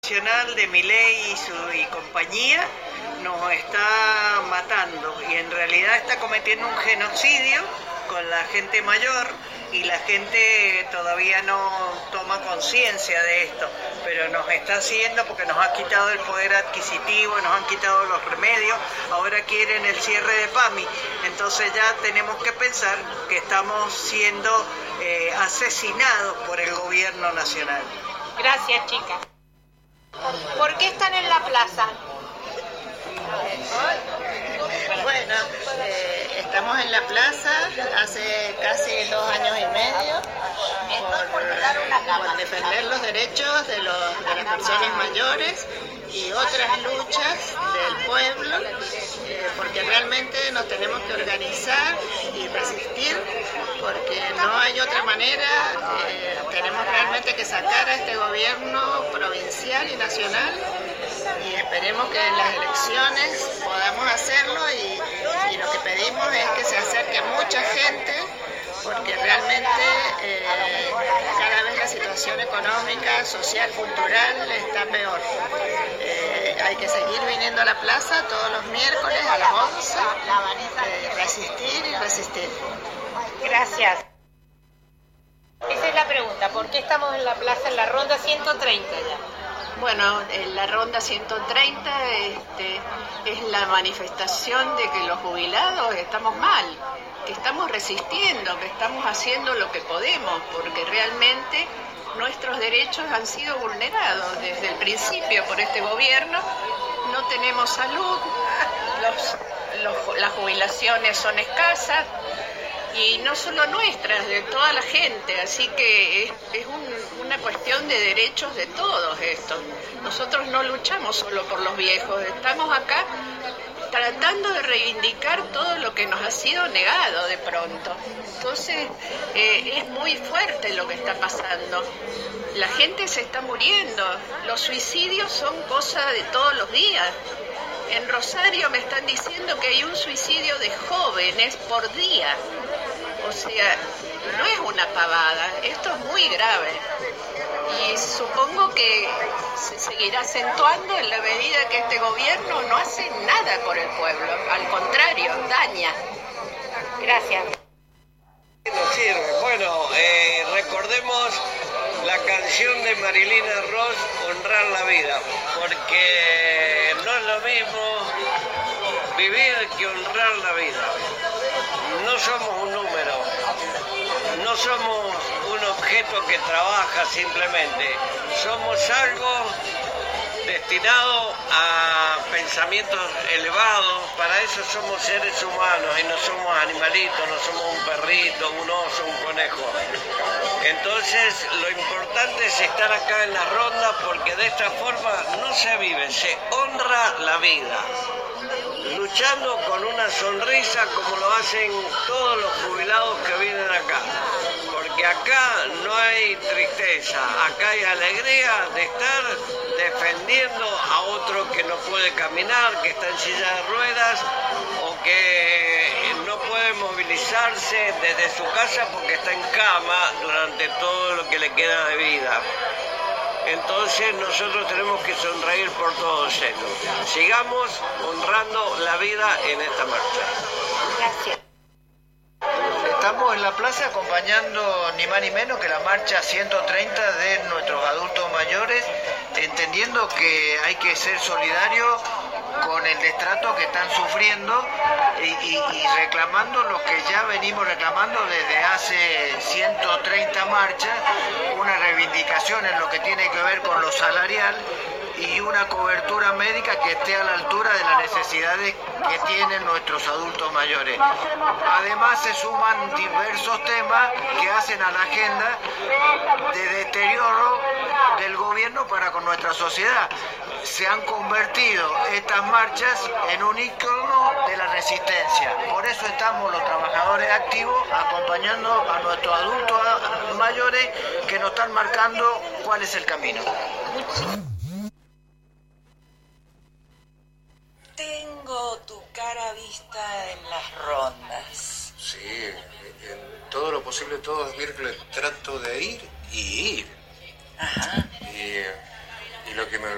nacional de Milei y compañía nos está matando y en realidad está cometiendo un genocidio con la gente mayor y la gente todavía no toma conciencia de esto, pero nos está haciendo porque nos ha quitado el poder adquisitivo, nos han quitado los remedios, ahora quieren el cierre de PAMI, entonces ya tenemos que pensar que estamos siendo asesinados por el gobierno nacional. Gracias, chicas. ¿Por qué están en la plaza? Bueno, estamos en la plaza hace casi 2 años y medio por defender los derechos de las personas mayores y otras luchas del pueblo, porque realmente nos tenemos que organizar y resistir, porque no hay otra manera. Tenemos realmente que sacar a este gobierno provincial y nacional y esperemos que en las elecciones podamos hacerlo y lo que pedimos es que se acerque mucha gente, porque realmente cada vez la situación económica, social, cultural está peor. Hay que seguir viniendo a la plaza todos los miércoles a las 11, resistir y resistir. Gracias. Esa es la pregunta, ¿por qué estamos en la plaza en la ronda 130 ya? Bueno, la ronda 130 es la manifestación de que los jubilados estamos mal, que estamos resistiendo, que estamos haciendo lo que podemos, porque realmente nuestros derechos han sido vulnerados desde el principio por este gobierno. No tenemos salud, las jubilaciones son escasas, y no solo nuestras, de toda la gente, así que es una cuestión de derechos de todos estos. Nosotros no luchamos solo por los viejos, estamos acá tratando de reivindicar todo lo que nos ha sido negado de pronto. Entonces es muy fuerte lo que está pasando. La gente se está muriendo, los suicidios son cosa de todos los días. En Rosario me están diciendo que hay un suicidio de jóvenes por día. O sea, no es una pavada, esto es muy grave. Y supongo que se seguirá acentuando en la medida que este gobierno no hace nada por el pueblo. Al contrario, daña. Gracias. No sirve. Bueno, recordemos la canción de Marilina Ross, Honrar la Vida, porque no es lo mismo vivir que honrar la vida. No somos un número, no somos un objeto que trabaja simplemente, somos algo destinado a pensamientos elevados. Para eso somos seres humanos y no somos animalitos, no somos un perrito, un oso, un conejo. Entonces lo importante es estar acá en la ronda, porque de esta forma no se vive, se honra la vida, luchando con una sonrisa como lo hacen todos los jubilados que vienen acá, porque acá no hay tristeza, acá hay alegría de estar defendiendo a otro que no puede caminar, que está en silla de ruedas o que no puede movilizarse desde su casa porque está en cama durante todo lo que le queda de vida. Entonces nosotros tenemos que sonreír por todos ellos. Sigamos honrando la vida en esta marcha. Gracias. Estamos en la plaza acompañando ni más ni menos que la marcha 130 de nuestros adultos mayores, entendiendo que hay que ser solidarios con el destrato que están sufriendo y reclamando lo que ya venimos reclamando desde hace 130 marchas, una reivindicación en lo que tiene que ver con lo salarial y una cobertura médica que esté a la altura de las necesidades que tienen nuestros adultos mayores. Además se suman diversos temas que hacen a la agenda de deterioro del gobierno para con nuestra sociedad. Se han convertido estas marchas en un ícono de la resistencia. Por eso estamos los trabajadores activos acompañando a nuestros adultos mayores que nos están marcando cuál es el camino. Tengo tu cara vista en las rondas. Sí, en todo lo posible, todos los miércoles trato de ir y ir. Ajá. Y lo que me